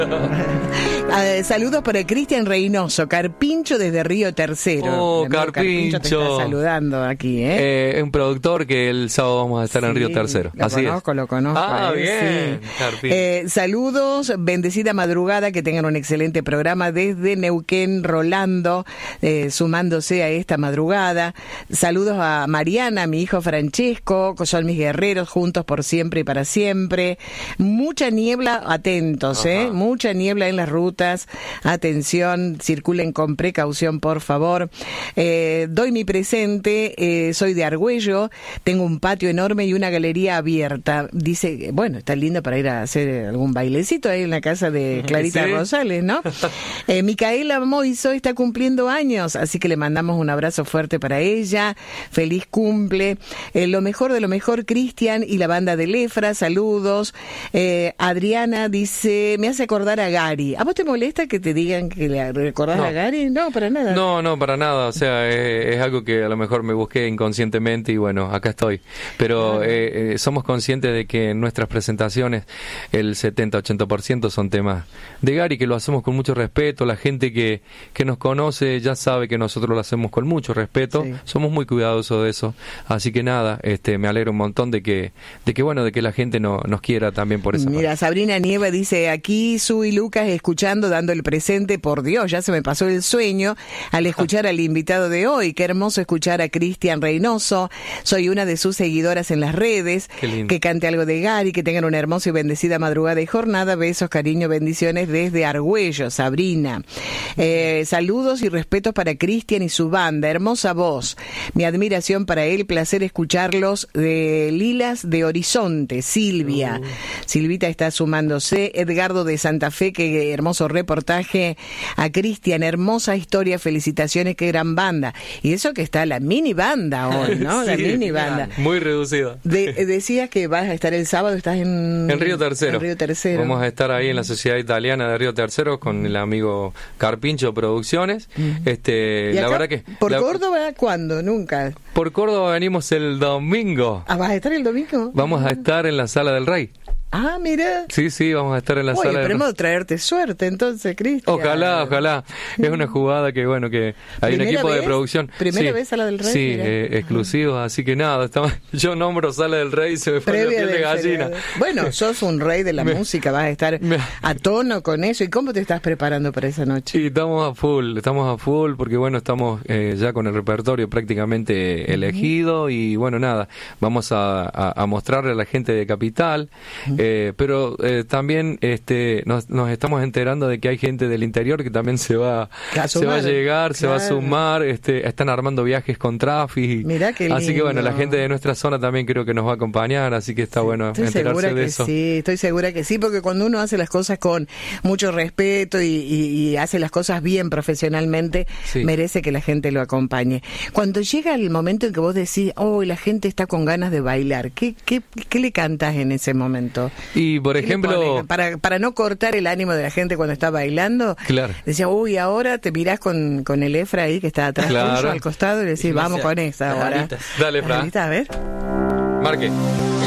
Saludos para Cristian Reynoso, Carpincho desde Río Tercero. Carpincho te está saludando aquí, un productor que el sábado vamos a estar en Río Tercero. Lo conozco. Bien. Sí. Saludos, bendecida madrugada, que tengan un excelente programa desde Neuquén, Rolando, sumándose a esta madrugada. Saludos a Mariana, mi hijo Francesco, que son mis guerreros, juntos por siempre y para siempre. Mucha niebla, atentos, mucha niebla en las rutas, atención, circulen con precaución, por favor. Doy mi presente, soy de Argüello, tengo un patio enorme y una galería abierta. Dice, bueno, está lindo para ir a hacer algún bailecito ahí en la casa de Clarita Rosales, ¿no? Micaela Moiso está cumpliendo años, así que le mandamos un abrazo fuerte para ella. Feliz cumple. Lo mejor de lo mejor, Cristian y la banda de Lefra, saludos. Adriana dice, me hace acordar a Gary. ¿A vos te molesta que te digan que le recordás a Gary? No, para nada. No, para nada. O sea, es algo que a lo mejor me busqué inconscientemente y bueno, acá estoy. Pero somos conscientes de que en nuestras presentaciones el 70-80% son temas de Gary, que lo hacemos con mucho respeto. La gente que nos conoce ya sabe que nosotros lo hacemos con mucho respeto. Sí. Somos muy cuidadosos de eso. Así que nada, me alegro un montón de que la gente nos quiera también por esa parte. Mira, Sabrina Nieva dice, aquí Su y Lucas escuchando, dando el presente. Por Dios, ya se me pasó el sueño al escuchar al invitado de hoy. Qué hermoso escuchar a Cristian Reynoso. Soy una de sus seguidoras en las redes. Que cante algo de Gary, que tengan una hermosa y bendecida madrugada y jornada. Besos, cariño, bendiciones desde Argüello, Sabrina. Saludos y respetos para Cristian y su banda. Hermosa voz. Mi admiración para él, placer escucharlos. De Lilas de Horizonte, Silvia. Silvita está sumándose. Edgardo de Santa Fe, qué hermoso reportaje. A Cristian, hermosa historia, felicitaciones, qué gran banda. Y eso que está la mini banda hoy, ¿no? La mini banda. Muy reducida. Decías que vas a estar el sábado, estás en Río Tercero. En Río Tercero. Vamos a estar ahí en la Sociedad Italiana de Río Tercero con el amigo Carpincho Producciones. ¿Y la acá, verdad que por Córdoba cuándo? Nunca. Por Córdoba venimos el domingo. ¿Vas a estar el domingo? Vamos a estar en la Sala del Rey. Ah, mira. Sí, vamos a estar en la Sala del Rey. Esperemos traerte suerte entonces, Cristian. Ojalá. Es una jugada que hay un equipo de producción. ¿Primera vez Sala del Rey? Sí, exclusivo, así que nada, yo nombro Sala del Rey y se me pone la piel de gallina. Bueno, sos un rey de la música, vas a estar a tono con eso. ¿Y cómo te estás preparando para esa noche? Y estamos a full, porque bueno, estamos ya con el repertorio prácticamente elegido y bueno, nada, vamos a mostrarle a la gente de Capital. Pero también nos estamos enterando de que hay gente del interior que también se va a llegar, se va a sumar, están armando viajes con Trafi. Mirá qué lindo. Así que bueno, la gente de nuestra zona también creo que nos va a acompañar, así que está bueno enterarse de eso. Sí, estoy segura que sí, porque cuando uno hace las cosas con mucho respeto y hace las cosas bien profesionalmente, merece que la gente lo acompañe. Cuando llega el momento en que vos decís, la gente está con ganas de bailar, ¿qué le cantás en ese momento? Y por ejemplo, para no cortar el ánimo de la gente cuando está bailando, decía, ahora te mirás con el Efra ahí que está atrás tuyo, al costado, y decís, vamos con esa ahora. Dale, Fra. A ver. Marque.